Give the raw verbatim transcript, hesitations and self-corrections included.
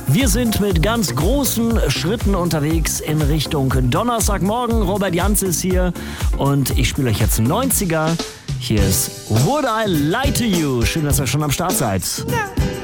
Wir sind mit ganz großen Schritten unterwegs in Richtung Donnerstagmorgen. Robert Janz ist hier und ich spiele euch jetzt neunziger. Hier ist Would I Lie to You. Schön, dass ihr schon am Start seid. No.